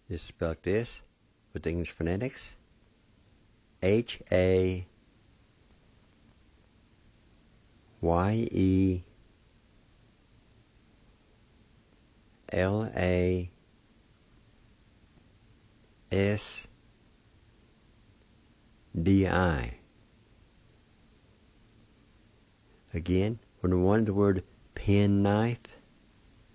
is spelled this with the English phonetics. Hayes. Again, when we wanted the word penknife,